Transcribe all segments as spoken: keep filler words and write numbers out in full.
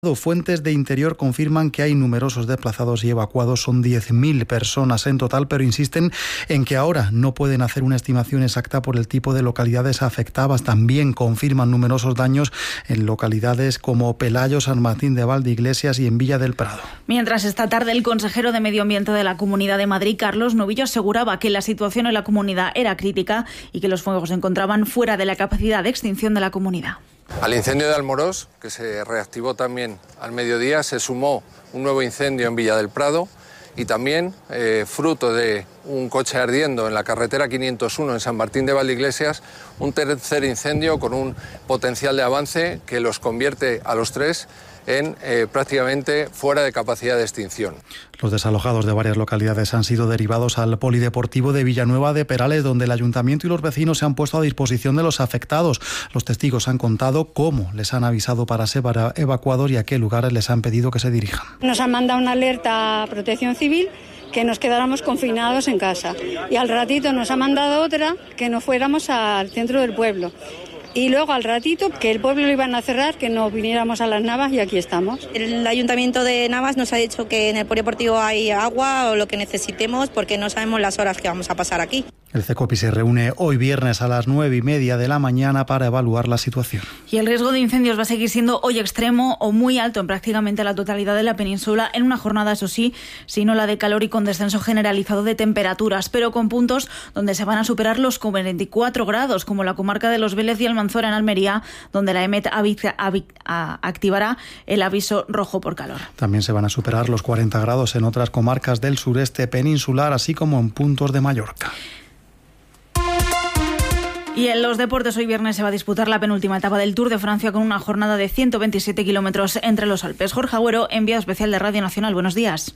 Fuentes de Interior confirman que hay numerosos desplazados y evacuados, son diez mil personas en total, pero insisten en que ahora no pueden hacer una estimación exacta por el tipo de localidades afectadas. También confirman numerosos daños en localidades como Pelayo, San Martín de Valdeiglesias y en Villa del Prado. Mientras esta tarde el consejero de Medio Ambiente de la Comunidad de Madrid, Carlos Novillo, aseguraba que la situación en la comunidad era crítica y que los fuegos se encontraban fuera de la capacidad de extinción de la comunidad. Al incendio de Almorós, que se reactivó también al mediodía, se sumó un nuevo incendio en Villa del Prado y también, eh, fruto de un coche ardiendo en la carretera quinientos uno en San Martín de Valdeiglesias, un tercer incendio con un potencial de avance que los convierte a los tres en eh, prácticamente fuera de capacidad de extinción. Los desalojados de varias localidades han sido derivados al polideportivo de Villanueva de Perales, donde el ayuntamiento y los vecinos se han puesto a disposición de los afectados. Los testigos han contado cómo les han avisado para ser evacuados y a qué lugares les han pedido que se dirijan. Nos han mandado una alerta a Protección Civil que nos quedáramos confinados en casa y al ratito nos ha mandado otra que nos fuéramos al centro del pueblo. Y luego al ratito que el pueblo lo iban a cerrar, que nos viniéramos a las Navas y aquí estamos. El Ayuntamiento de Navas nos ha dicho que en el polideportivo hay agua o lo que necesitemos porque no sabemos las horas que vamos a pasar aquí. El CECOPI se reúne hoy viernes a las nueve y media de la mañana para evaluar la situación. Y el riesgo de incendios va a seguir siendo hoy extremo o muy alto en prácticamente la totalidad de la península, en una jornada, eso sí, sin ola de calor y con descenso generalizado de temperaturas, pero con puntos donde se van a superar los veinticuatro grados, como la comarca de Los Vélez y Almanzora en Almería, donde la EMET activará el aviso rojo por calor. También se van a superar los cuarenta grados en otras comarcas del sureste peninsular, así como en puntos de Mallorca. Y en los deportes, hoy viernes se va a disputar la penúltima etapa del Tour de Francia con una jornada de ciento veintisiete kilómetros entre los Alpes. Jorge Agüero, enviado especial de Radio Nacional. Buenos días.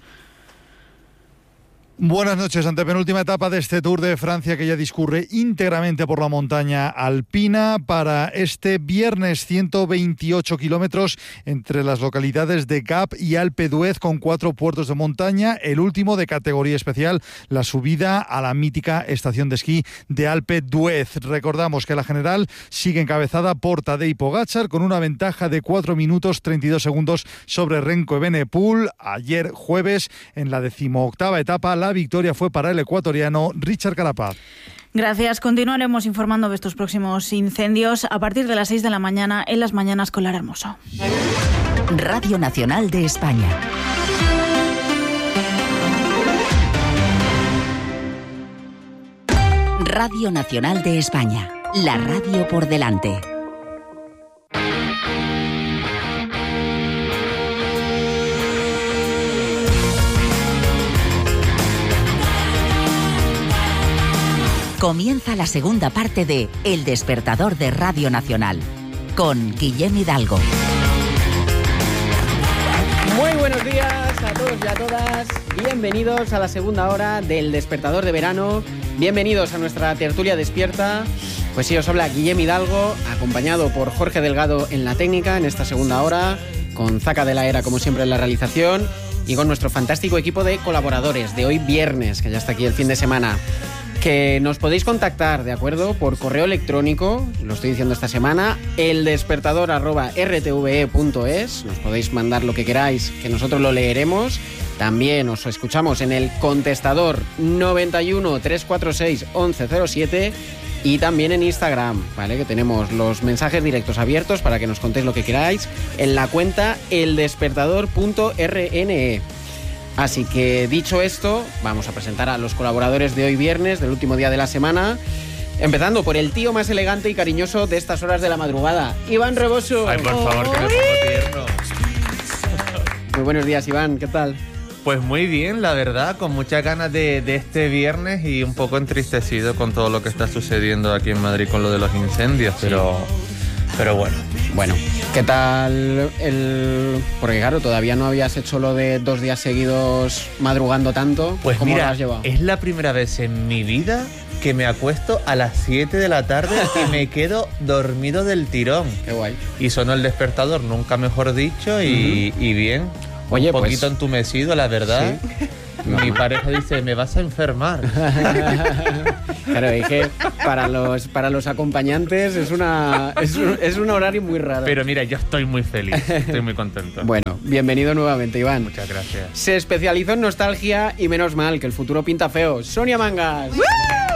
Buenas noches. Antepenúltima etapa de este Tour de Francia que ya discurre íntegramente por la montaña alpina. Para este viernes, ciento veintiocho kilómetros entre las localidades de Gap y Alpe d'Huez, con cuatro puertos de montaña. El último de categoría especial, la subida a la mítica estación de esquí de Alpe d'Huez. Recordamos que la general sigue encabezada por Tadej Pogačar con una ventaja de cuatro minutos treinta y dos segundos sobre Remco Evenepoel. Ayer jueves, en la decimoctava etapa, la victoria fue para el ecuatoriano Richard Carapaz. Gracias. Continuaremos informando de estos próximos incendios a partir de las seis de la mañana en Las Mañanas con Lara Hermoso. Radio Nacional de España. Radio Nacional de España. La radio por delante. Comienza la segunda parte de El Despertador de Radio Nacional, con Guillem Hidalgo. Muy buenos días a todos y a todas. Bienvenidos a la segunda hora del Despertador de Verano. Bienvenidos a nuestra tertulia despierta. Pues sí, os habla Guillem Hidalgo, acompañado por Jorge Delgado en la técnica en esta segunda hora, con Zaca de la Era, como siempre, en la realización, y con nuestro fantástico equipo de colaboradores de hoy viernes, que ya está aquí el fin de semana. Que nos podéis contactar, ¿de acuerdo? Por correo electrónico, lo estoy diciendo esta semana, eldespertador arroba r t v e punto es. Nos podéis mandar lo que queráis, que nosotros lo leeremos. También os escuchamos en el contestador noventa y uno, trescientos cuarenta y seis, once cero siete y también en Instagram, ¿vale? Que tenemos los mensajes directos abiertos para que nos contéis lo que queráis en la cuenta eldespertador punto r n e. Así que, dicho esto, vamos a presentar a los colaboradores de hoy viernes, del último día de la semana, empezando por el tío más elegante y cariñoso de estas horas de la madrugada, Iván Reboso. Ay, por favor, que me pongo tierno. Muy buenos días, Iván, ¿qué tal? Pues muy bien, la verdad, con muchas ganas de, de este viernes y un poco entristecido con todo lo que está sucediendo aquí en Madrid con lo de los incendios, sí. pero... Pero bueno. Bueno, ¿qué tal el...? Porque claro, todavía no habías hecho lo de dos días seguidos madrugando tanto. Pues ¿Cómo mira, lo has llevado? Es la primera vez en mi vida que me acuesto a las siete de la tarde y me quedo dormido del tirón. Qué guay. Y sonó el despertador, nunca mejor dicho, y, uh-huh. y bien. Oye, un poquito pues... entumecido, la verdad. ¿Sí? Mi pareja dice, me vas a enfermar. Claro, es que para los, para los acompañantes es, una, es, un, es un horario muy raro. Pero mira, yo estoy muy feliz, estoy muy contento. Bueno, bienvenido nuevamente, Iván. Muchas gracias. Se especializó en nostalgia y menos mal, que el futuro pinta feo. Sonia Mangas. ¡Woo!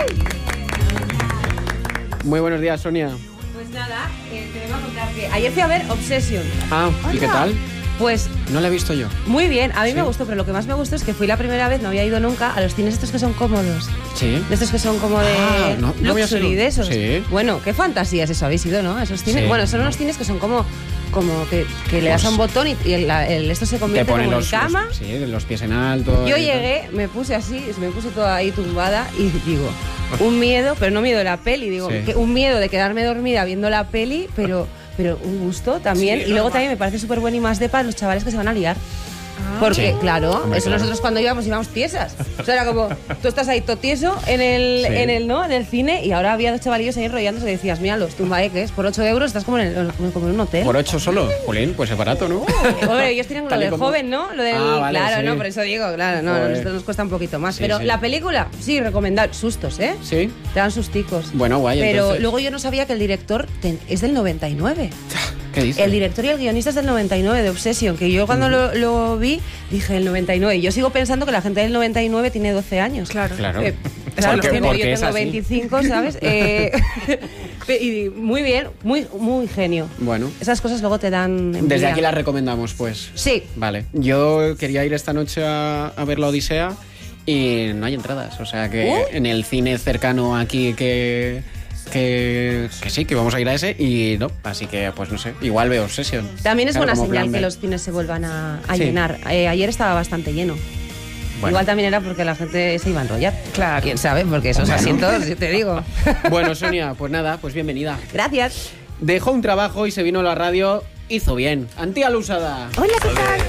Muy buenos días, Sonia. Pues nada, eh, te vengo a contar que ayer fui a ver Obsession. Ah, ¿y Hola. qué tal? Pues no la he visto yo. Muy bien, a mí ¿Sí? me gustó, pero lo que más me gustó es que fui la primera vez, no había ido nunca, a los cines estos que son cómodos. Sí. De estos que son como de Ah, no, no había luxury, sido. de esos. Sí. Bueno, qué fantasía es eso, habéis ido, ¿no? Esos cines. Sí. Bueno, son unos cines que son como, como que, que le das a un botón y, y el, el- esto se Te convierte ponen como los, en cama. los- sí, los pies en alto. Yo y llegué, me puse así, me puse toda ahí tumbada y digo, un miedo, pero no miedo de la peli, digo, Sí. que un miedo de quedarme dormida viendo la peli, pero, pero un gusto también. Sí, y luego normal. también me parece súper bueno y más de para los chavales que se van a liar. Porque, Sí. claro, Hombre, eso claro. nosotros cuando íbamos íbamos tiesas. O sea, era como, tú estás ahí todo tieso en el, Sí. en el, ¿no? En el cine y ahora había dos chavalillos ahí enrollándose y decías, mira, los tumbaeques, por ocho euros estás como en, el- como en un hotel. Por ocho solo. Jolín, pues es barato, ¿no? Hombre, ellos tienen lo Tal y del como- joven, ¿no? Lo del, Ah, vale, claro, sí. no, por eso digo, claro, no, Joder. a nosotros nos cuesta un poquito más. Sí, pero sí. la película, sí, recomendable. Sustos, ¿eh? Sí. Te dan susticos. Bueno, guay, Pero entonces. luego yo no sabía que el director ten- es del noventa y nueve. ¿Qué dices? El director y el guionista es del noventa y nueve, de Obsession, que yo cuando lo, lo vi dije el noventa y nueve. Y yo sigo pensando que la gente del noventa y nueve tiene doce años. Claro. Claro. Eh, claro, Porque- como porque yo es tengo así. veinticinco, ¿sabes? Eh, pe- y muy bien, muy, muy genio. Bueno. Esas cosas luego te dan Desde envidia. aquí la recomendamos, pues. Sí. Vale. Yo quería ir esta noche a, a ver la Odisea y no hay entradas. O sea que ¿Uh? en el cine cercano aquí que, que, que sí, que vamos a ir a ese y no. Así que, pues no sé, igual veo Obsession. También es Claro, buena como señal plan que B. los cines se vuelvan a, a Sí. llenar. Eh, ayer estaba bastante lleno. Bueno. Igual también era porque la gente se iba a enrollar. Claro. ¿Quién sabe? Porque esos Bueno. asientos, yo te digo. Bueno, Sonia, pues nada, pues bienvenida. Gracias. Dejó un trabajo y se vino a la radio. Hizo bien. Antía Lusada. Hola, ¿qué tal?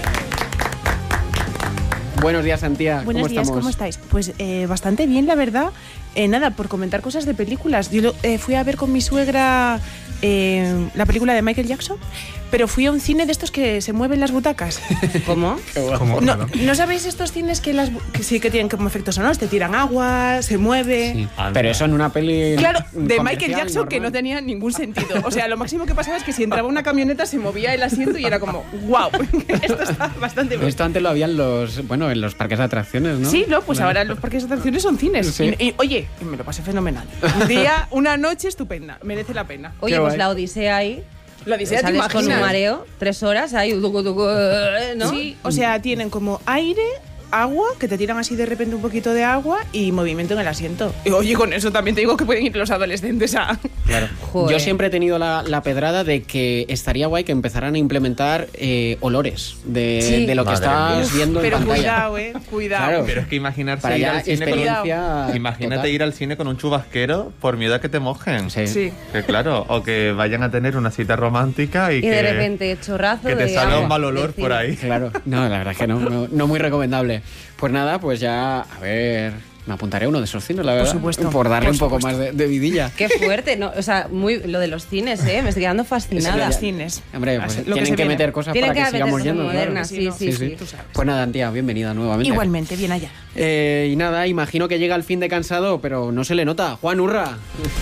Buenos días, Antía. Buenos ¿Cómo días, estamos? ¿cómo estáis? Pues eh, bastante bien, la verdad. Eh, nada, por comentar cosas de películas. Yo lo- eh, fui a ver con mi suegra eh, la película de Michael Jackson, pero fui a un cine de estos que se mueven las butacas. ¿Cómo? ¿Cómo? No, ¿no sabéis estos cines que, las, bu- que sí que tienen como efectos sonoros? Te tiran agua, se mueve. Sí. Pero eso en una peli. Claro, de comercial, Michael Jackson que no normal. tenía ningún sentido. O sea, lo máximo que pasaba es que si entraba una camioneta se movía el asiento y era como, wow, esto está bastante bien. Esto antes lo había en los, bueno, en los parques de atracciones, ¿no? Sí, no, pues Claro. ahora los parques de atracciones son cines. Sí. Y, y, oye, me lo pasé fenomenal. Un día, una noche estupenda, merece la pena. Oye, Qué pues guay. la Odisea ahí. La Odisea, ¿te sales con un imaginas? mareo, tres horas ahí, ducu, ducu, eh, ¿no? Sí, o sea, tienen como aire, agua, que te tiran así de repente un poquito de agua y movimiento en el asiento. Y, oye, con eso también te digo que pueden ir los adolescentes a... Claro. Joder. Yo siempre he tenido la, la pedrada de que estaría guay que empezaran a implementar eh, olores de, Sí. de lo que Madre estás mía. viendo en Pero pantalla. cuidado, eh, cuidado. Claro. Pero es que imaginarse Para ir ya al cine con un... experiencia. Imagínate total. ir al cine con un chubasquero por miedo a que te mojen. Sí. Sí. Que claro, o que vayan a tener una cita romántica y, Y que, de repente, chorrazo que te de salga agua un mal del olor cine. por ahí. Claro. No, la verdad es que no, no, no muy recomendable. Pues nada, pues ya, a ver, me apuntaré a uno de esos cines, la verdad. supuesto, Por darle por un poco supuesto. más de, de vidilla. Qué fuerte, ¿no? O sea, muy, lo de los cines, ¿eh? Me estoy quedando fascinada. Los cines. Hombre, pues Lo que tienen se que, viene. meter cosas Tienen para que, que meter sigamos cosas yendo. modernas, claro. sí, sí, sí. Tú sabes. Pues nada, Antía, bienvenida nuevamente. Igualmente, bien allá. Eh, y nada, imagino que llega el fin de cansado, pero no se le nota. Juan Urra.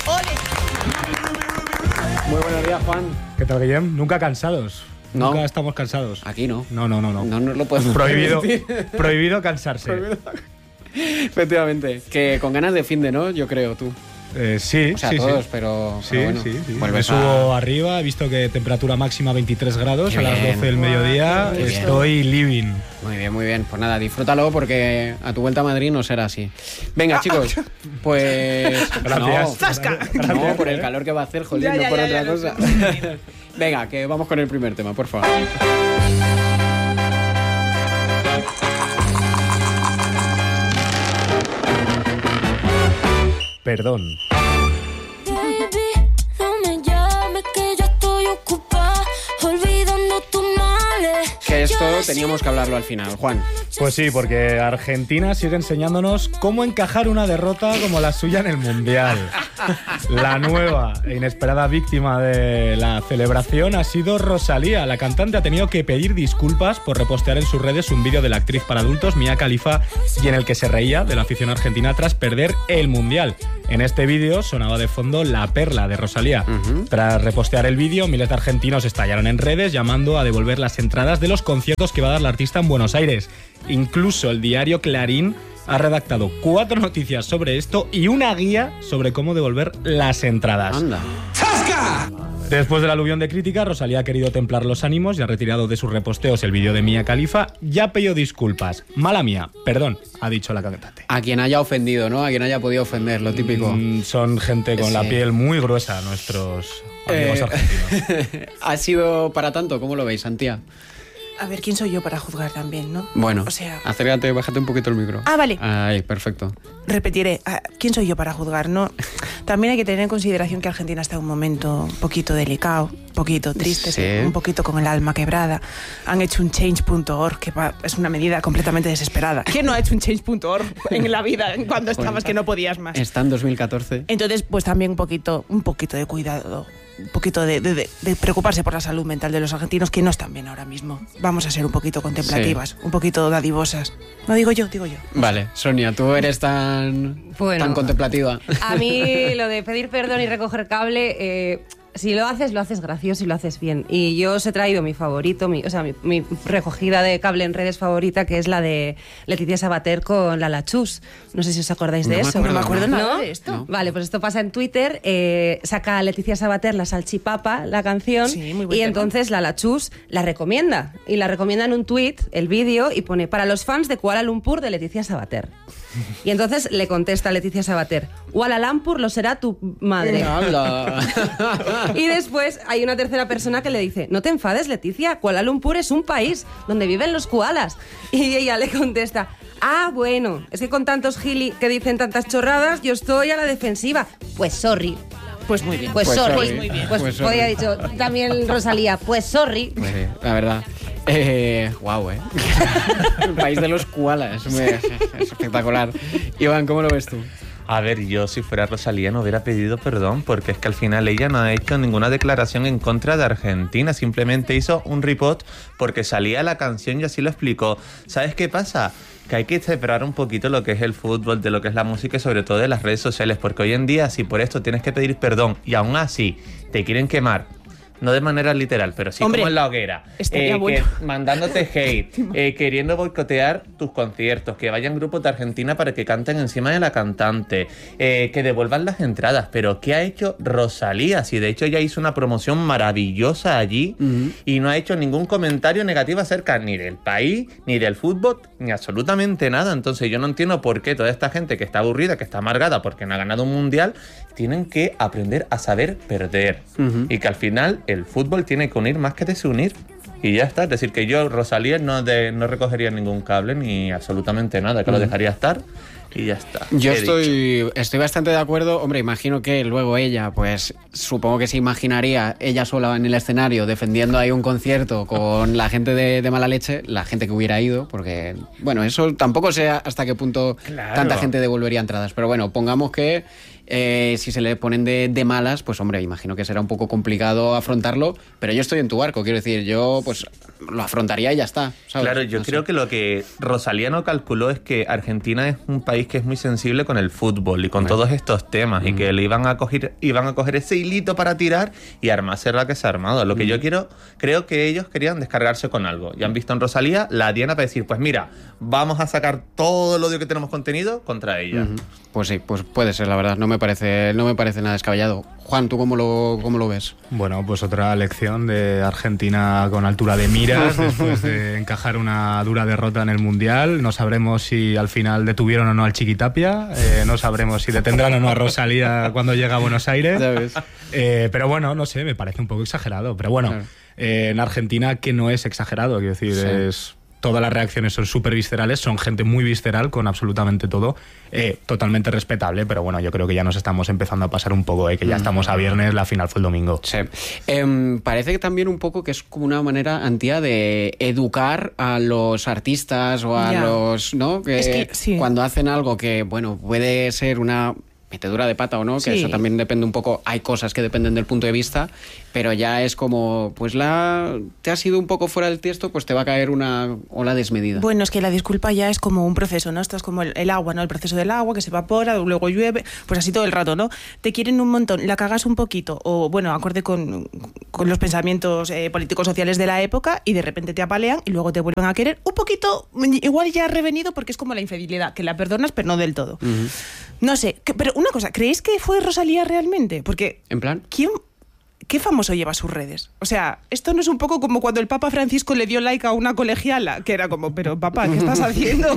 Muy buenos días, Juan. ¿Qué tal, Guillem? Nunca cansados. No. Nunca estamos cansados. Aquí no. No, no, no, no. No nos lo podemos Prohibido, permitir. prohibido cansarse. Efectivamente. Que con ganas de fin de, ¿no? Yo creo, tú. Eh, sí, O sea, sí, todos, sí. pero, Sí, pero bueno. sí, sí. Me vuelves subo a... arriba, he visto que temperatura máxima veintitrés grados Qué a las bien. doce del mediodía. Qué bien. Estoy living. Muy bien, muy bien. Pues nada, disfrútalo porque a tu vuelta a Madrid no será así. Venga, chicos, pues... Gracias. No, ¡Zasca! no, por el calor que va a hacer, jolín, Ya, no ya, por ya, otra ya, lo cosa. sé. Venga, que vamos con el primer tema, por favor. Perdón. Baby, no me llames que yo estoy ocupada, olvidando tus males. Que esto teníamos que hablarlo al final. Juan. Pues sí, porque Argentina sigue enseñándonos cómo encajar una derrota como la suya en el Mundial. La nueva e inesperada víctima de la celebración ha sido Rosalía. La cantante ha tenido que pedir disculpas por repostear en sus redes un vídeo de la actriz para adultos Mia Khalifa y en el que se reía de la afición argentina tras perder el Mundial. En este vídeo sonaba de fondo La Perla de Rosalía. Uh-huh. Tras repostear el vídeo, miles de argentinos estallaron en redes llamando a devolver las entradas de los conciertos que va a dar la artista en Buenos Aires. Incluso el diario Clarín ha redactado cuatro noticias sobre esto y una guía sobre cómo devolver las entradas. ¡Anda! ¡Zasca! Después del aluvión de críticas, Rosalía ha querido templar los ánimos y ha retirado de sus reposteos el vídeo de Mia Khalifa. Ya pidió disculpas. Mala mía, perdón, ha dicho la cantante. A quien haya ofendido, ¿no? A quien haya podido ofender, lo típico. Mm, son gente con sí. la piel muy gruesa, nuestros amigos eh, argentinos. ¿Ha sido para tanto? ¿Cómo lo veis, Santiago? A ver, ¿quién soy yo para juzgar también, no? Bueno, o sea... acércate, bájate un poquito el micro. Ah, vale. Ahí, perfecto. Repetiré, ¿quién soy yo para juzgar, no? También hay que tener en consideración que Argentina está en un momento un poquito delicado, un poquito triste, sí. un poquito con el alma quebrada. Han hecho un change punto org, que es una medida completamente desesperada. ¿Quién no ha hecho un change punto org en la vida cuando estabas bueno, que no podías más? Está en dos mil catorce. Entonces, pues también un poquito, un poquito de cuidado. Un poquito de, de, de preocuparse por la salud mental de los argentinos que no están bien ahora mismo. Vamos a ser un poquito contemplativas, sí. un poquito dadivosas. No digo yo, digo yo. Vale, Sonia, tú eres tan, bueno, tan contemplativa. A mí lo de pedir perdón y recoger cable... Eh, si lo haces, lo haces gracioso y lo haces bien. Y yo os he traído mi favorito, mi, o sea, mi, mi recogida de cable en redes favorita, que es la de Leticia Sabater con la Lachus. No sé si os acordáis de no eso. Me acuerdo, no me acuerdo ¿No? nada de esto. No. Vale, pues esto pasa en Twitter. Eh, saca Leticia Sabater la Salchipapa, la canción, sí, muy buen y tema. entonces la Lachus la recomienda. Y la recomienda en un tweet, el vídeo, y pone, para los fans de Kuala Lumpur de Leticia Sabater. Y entonces le contesta Leticia Sabater, Kuala Lumpur lo será tu madre. Y después hay una tercera persona que le dice, no te enfades, Leticia, Kuala Lumpur es un país donde viven los koalas. Y ella le contesta, ah, bueno, es que con tantos gili que dicen tantas chorradas, yo estoy a la defensiva. Pues sorry. Pues muy bien. Pues, pues sorry. sorry. Pues muy bien. Pues, Pues sorry. podría haber dicho también Rosalía, pues sorry. Pues sí, la verdad. Eh, guau, eh. El país de los koalas. Es, es espectacular. Iván, ¿cómo lo ves tú? A ver, yo si fuera Rosalía no hubiera pedido perdón, porque es que al final ella no ha hecho ninguna declaración en contra de Argentina, simplemente hizo un repost porque salía la canción y así lo explicó. ¿Sabes qué pasa? Que hay que separar un poquito lo que es el fútbol de lo que es la música y sobre todo de las redes sociales, porque hoy en día si por esto tienes que pedir perdón y aún así te quieren quemar, no de manera literal, pero sí Hombre, como en la hoguera, eh, bueno. que, mandándote hate, eh, queriendo boicotear tus conciertos, que vayan grupos de Argentina para que canten encima de la cantante, eh, que devuelvan las entradas. Pero ¿qué ha hecho Rosalía? Si de hecho ella hizo una promoción maravillosa allí uh-huh. y no ha hecho ningún comentario negativo acerca ni del país, ni del fútbol, ni absolutamente nada. Entonces yo no entiendo por qué toda esta gente que está aburrida, que está amargada porque no ha ganado un mundial, tienen que aprender a saber perder. Uh-huh. Y que al final el fútbol tiene que unir más que desunir. Y ya está. Es decir, que yo, Rosalía, no, de, no recogería ningún cable ni absolutamente nada, que uh-huh. lo dejaría estar y ya está. Yo estoy, estoy bastante de acuerdo. Hombre, imagino que luego ella, pues supongo que se imaginaría ella sola en el escenario defendiendo ahí un concierto con la gente de, de mala leche, la gente que hubiera ido, porque, bueno, eso tampoco sé hasta qué punto claro. tanta gente devolvería entradas. Pero bueno, pongamos que Eh, si se le ponen de, de malas, pues hombre, imagino que será un poco complicado afrontarlo, pero yo estoy en tu barco, quiero decir, yo pues lo afrontaría y ya está, ¿sabes? Claro, yo Así. creo que lo que Rosalía no calculó es que Argentina es un país que es muy sensible con el fútbol y con bueno. todos estos temas, mm. y que le iban a coger, iban a coger ese hilito para tirar y armarse la que se ha armado. Lo que mm. yo quiero, creo que ellos querían descargarse con algo y han visto en Rosalía la diana para decir, pues mira, vamos a sacar todo el odio que tenemos contenido contra ella. Mm-hmm. Pues sí, pues puede ser, la verdad, no me parece, no me parece nada descabellado. Juan, ¿tú cómo lo, cómo lo ves? Bueno, pues otra lección de Argentina con altura de miras después de encajar una dura derrota en el Mundial. No sabremos si al final detuvieron o no al Chiquitapia, eh, no sabremos si detendrán o no a Rosalía cuando llega a Buenos Aires. ¿Sabes? Eh, pero bueno, no sé, me parece un poco exagerado. Pero bueno, claro. eh, en Argentina que no es exagerado, quiero decir, sí. es... todas las reacciones son súper viscerales, son gente muy visceral con absolutamente todo, eh, totalmente respetable, pero bueno, yo creo que ya nos estamos empezando a pasar un poco, eh, que ya estamos a viernes, la final fue el domingo. Sí. Eh, parece que también un poco que es como una manera, Antía, de educar a los artistas o a Ya. los, ¿no? Que, Es que, sí. cuando hacen algo que, bueno, puede ser una metedura de pata o no, que Sí. eso también depende un poco, hay cosas que dependen del punto de vista, pero ya es como, pues la te has ido un poco fuera del tiesto, pues te va a caer una ola desmedida. Bueno, es que la disculpa ya es como un proceso, ¿no? Esto es como el, el agua, ¿no? El proceso del agua que se evapora, luego llueve, pues así todo el rato, ¿no? Te quieren un montón, la cagas un poquito, o bueno, acorde con, con los pensamientos eh, políticos sociales de la época, y de repente te apalean y luego te vuelven a querer un poquito, igual ya revenido, porque es como la infidelidad, que la perdonas pero no del todo. Uh-huh. No sé, que- pero una cosa, ¿creéis que fue Rosalía realmente? Porque ¿En plan? ¿quién, ¿qué famoso lleva sus redes? O sea, esto no es un poco como cuando el Papa Francisco le dio like a una colegiala, que era como, pero papá, ¿qué estás haciendo?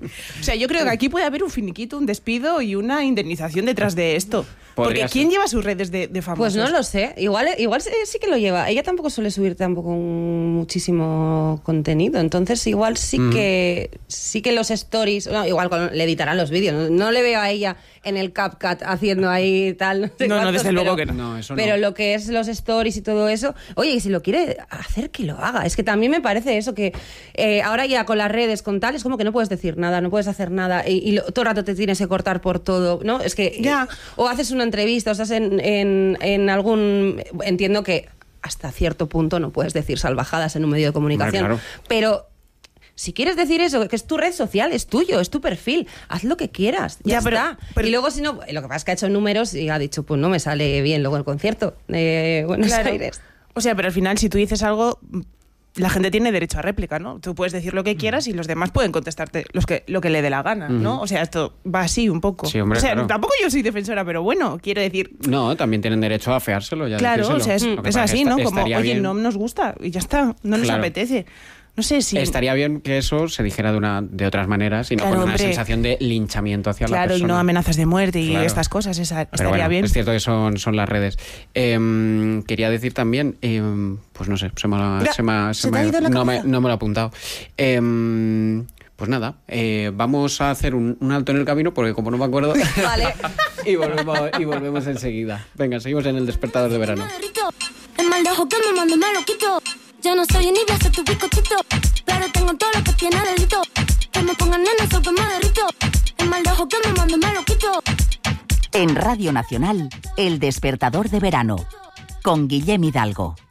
O sea, yo creo que aquí puede haber un finiquito, un despido y una indemnización detrás de esto. Porque Podría ¿quién ser. lleva sus redes de, de famosos? Pues no lo sé, igual, igual sí sí que lo lleva. Ella tampoco suele subir tampoco un- muchísimo contenido, entonces igual sí Mm. que sí que los stories, no, igual con- le editarán los vídeos. No, no le veo a ella en el CapCut haciendo ahí tal. No, sé No, no, cuántos, desde luego pero- que no. No, eso Pero no. lo que es los stories y todo eso, oye, y si lo quiere hacer, que lo haga. Es que también me parece eso, que eh, ahora ya con las redes, con tal, es como que no puedes decir nada, no puedes hacer nada y, y lo- todo el rato te tienes que cortar por todo, ¿no? Es que Ya. o haces una entrevista o estás en, en, en algún... Entiendo que hasta cierto punto no puedes decir salvajadas en un medio de comunicación, Hombre, claro. pero... Si quieres decir eso, que es tu red social, es tuyo, es tu perfil, haz lo que quieras, ya, Ya, pero- está. pero- y luego si no, lo que pasa es que ha hecho números y ha dicho, pues no me sale bien luego el concierto de Buenos Claro. Aires. O sea, pero al final, si tú dices algo, la gente tiene derecho a réplica, ¿no? Tú puedes decir lo que quieras y los demás pueden contestarte los que, lo que le dé la gana, ¿no? Ujú. O sea, esto va así un poco. Sí, hombre, o sea, claro. tampoco yo soy defensora, pero bueno, quiero decir... No, también tienen derecho a afeárselo. Ya Claro, decírselo. o sea, es, Lo que es pasa así, que ¿no? esta- Como, estaría oye, bien- no nos gusta y ya está, no nos Claro. apetece. No sé si... Estaría bien que eso se dijera de una de otras maneras y no Claro, con una hombre. sensación de linchamiento hacia la Claro, y persona. no amenazas de muerte y Claro. estas cosas, esa, Pero estaría bueno, bien. es cierto que son, son las redes. Em, quería decir también, em, pues no sé, se me, ha- Ya, se me, ha- se ¿se te me- ha ido la no, me, cabeza? no me lo he apuntado. Em, pues nada, eh, vamos a hacer un, un alto en el camino porque como no me acuerdo... Vale. y, volvemos, y volvemos enseguida. Venga, seguimos en el despertador de verano. El mal de ojo que me mando me lo quito. Yo no soy ni voy a ser tu bizcochito, pero tengo todo lo que tiene delito. Que me pongan en eso que me derrito. El mal de ojo que me mando me lo quito. En Radio Nacional, El Despertador de Verano, con Guillem Hidalgo.